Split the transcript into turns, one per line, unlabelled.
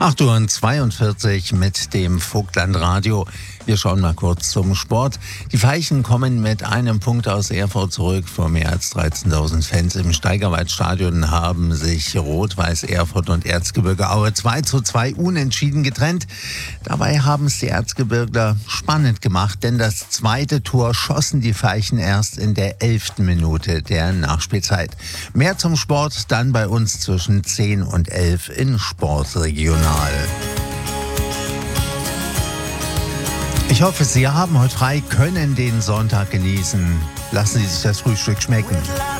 8:42 Uhr mit dem Vogtland Radio. Wir schauen mal kurz zum Sport. Die Veilchen kommen mit einem Punkt aus Erfurt zurück. Vor mehr als 13.000 Fans im Steigerwaldstadion haben sich Rot-Weiß Erfurt und Erzgebirge Aue 2:2 unentschieden getrennt. Dabei haben es die Erzgebirgler spannend gemacht, denn das zweite Tor schossen die Veilchen erst in der 11. Minute der Nachspielzeit. Mehr zum Sport dann bei uns zwischen 10 und 11 in Sportregional. Ich hoffe, Sie haben heute frei, können den Sonntag genießen. Lassen Sie sich das Frühstück schmecken.